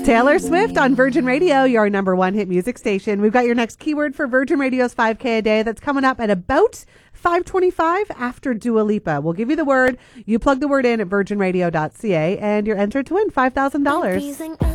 Taylor Swift on Virgin Radio, your number one hit music station. We've got your next keyword for Virgin Radio's 5K a day. That's coming up at about 5:25 after Dua Lipa. We'll give you the word. You plug the word in at virginradio.ca and you're entered to win $5,000.